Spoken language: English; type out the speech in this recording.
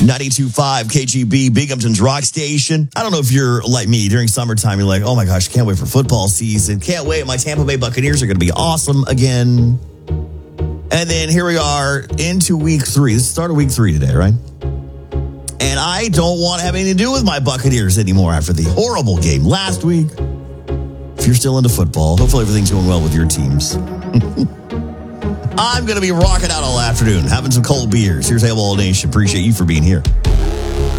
92.5 KGB, Binghamton's Rock Station. I don't know if you're like me. During summertime, you're like, oh my gosh, can't wait for football season. Can't wait. My Tampa Bay Buccaneers are going to be awesome again. And then here we are into week 3. This is the start of week 3 today, right? And I don't want to have anything to do with my Buccaneers anymore after the horrible game last week. If you're still into football, hopefully everything's going well with your teams. I'm going to be rocking out all afternoon, having some cold beers. Here's Hail All Nation. Appreciate you for being here.